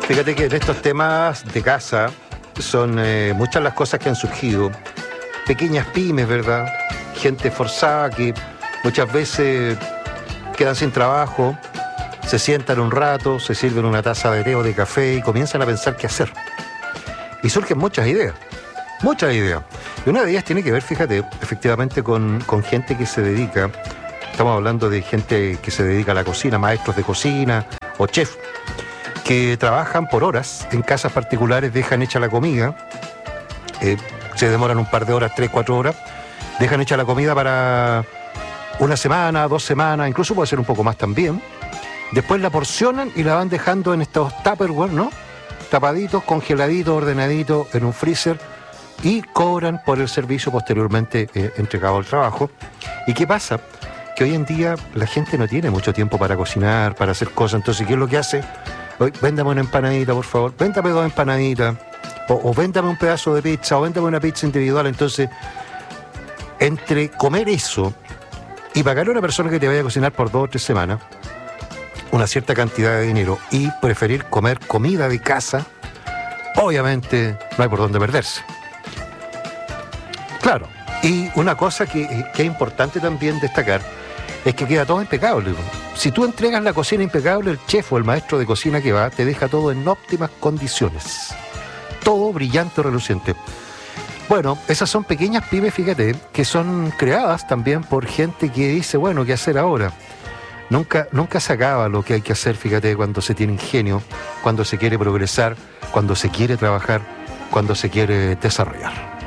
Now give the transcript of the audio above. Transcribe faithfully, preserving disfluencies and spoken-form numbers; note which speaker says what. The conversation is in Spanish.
Speaker 1: Fíjate que en estos temas de casa son eh, muchas las cosas que han surgido. Pequeñas pymes, ¿verdad? Gente forzada que muchas veces quedan sin trabajo, se sientan un rato, se sirven una taza de té o de café y comienzan a pensar qué hacer. Y surgen muchas ideas, muchas ideas. Y una de ellas tiene que ver, fíjate, efectivamente con, con gente que se dedica, estamos hablando de gente que se dedica a la cocina, maestros de cocina o chefs, que trabajan por horas en casas particulares, dejan hecha la comida, eh, se demoran un par de horas, tres, cuatro horas, dejan hecha la comida para una semana, dos semanas, incluso puede ser un poco más también. Después la porcionan y la van dejando en estos Tupperware, ¿no? Tapaditos, congeladitos, ordenaditos en un freezer y cobran por el servicio posteriormente eh, entregado al trabajo. ¿Y qué pasa? Que hoy en día la gente no tiene mucho tiempo para cocinar, para hacer cosas. Entonces, ¿qué es lo que hace? Hoy, véndame una empanadita, por favor. Véndame dos empanaditas. O, o véndame un pedazo de pizza, o véndame una pizza individual. Entonces, entre comer eso y pagar a una persona que te vaya a cocinar por dos o tres semanas una cierta cantidad de dinero y preferir comer comida de casa, obviamente no hay por dónde perderse. Claro, y una cosa que, que es importante también destacar es que queda todo impecable. Si tú entregas la cocina impecable, el chef o el maestro de cocina que va te deja todo en óptimas condiciones. Todo brillante o reluciente. Bueno, esas son pequeñas pymes, fíjate, que son creadas también por gente que dice, bueno, ¿qué hacer ahora? Nunca, nunca se acaba lo que hay que hacer, fíjate, cuando se tiene ingenio, cuando se quiere progresar, cuando se quiere trabajar, cuando se quiere desarrollar.